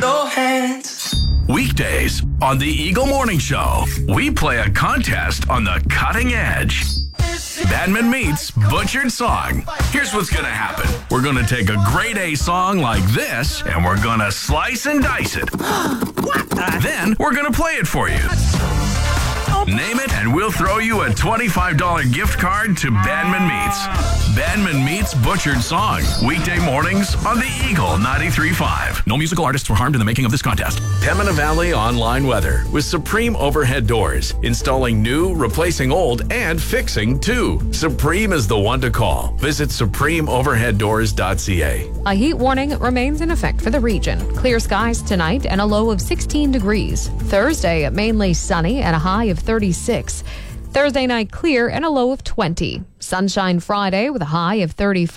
no hands. Weekdays on the Eagle Morning Show, we play a contest on the cutting edge. Badman meets Butchered Song. Here's what's going to happen. We're going to take a grade A song like this, and we're going to slice and dice it. Then we're going to play it for you. Name it, and we'll throw you a $25 gift card to Badman Meets. Badman Meets Butchered Song. Weekday mornings on the Eagle 93.5. No musical artists were harmed in the making of this contest. Pembina Valley Online Weather with Supreme Overhead Doors. Installing new, replacing old, and fixing too. Supreme is the one to call. Visit supremeoverheaddoors.ca. A heat warning remains in effect for the region. Clear skies tonight and a low of 16 degrees. Thursday, mainly sunny and a high of 36. Thursday night, clear and a low of 20. Sunshine Friday with a high of 35.